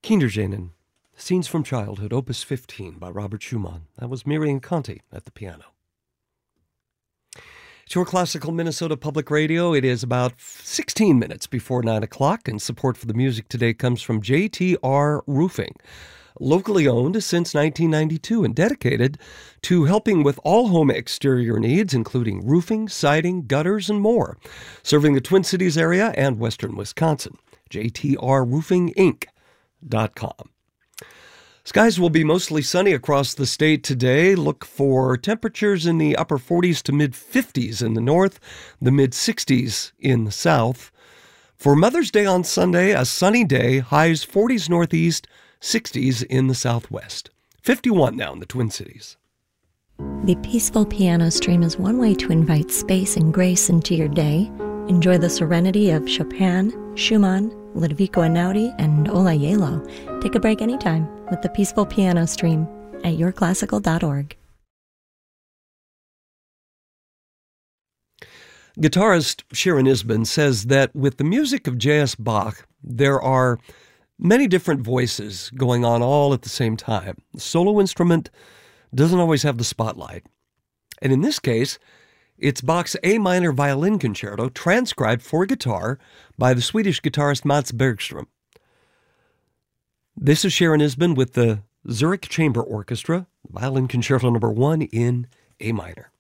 Kinderjähnen, Scenes from Childhood, Opus 15 by Robert Schumann. That was Miriam Conti at the piano. It's your Classical Minnesota Public Radio. It is about 16 minutes before 9 o'clock, and support for the music today comes from JTR Roofing. Locally owned since 1992 and dedicated to helping with all home exterior needs, including roofing, siding, gutters, and more. Serving the Twin Cities area and western Wisconsin. JTRRoofingInc.com. Skies will be mostly sunny across the state today. Look for temperatures in the upper 40s to mid-50s in the north, the mid-60s in the south. For Mother's Day on Sunday, a sunny day, highs 40s northeast, 60s in the southwest. 51 now in the Twin Cities. The Peaceful Piano Stream is one way to invite space and grace into your day. Enjoy the serenity of Chopin, Schumann, Ludovico Einaudi, and Ola Yelo. Take a break anytime with the Peaceful Piano Stream at yourclassical.org. Guitarist Sharon Isbin says that with the music of J.S. Bach, there are many different voices going on all at the same time. The solo instrument doesn't always have the spotlight. And in this case, it's Bach's A minor violin concerto transcribed for guitar by the Swedish guitarist Mats Bergström. This is Sharon Isbin with the Zurich Chamber Orchestra, Violin Concerto No. 1 in A minor.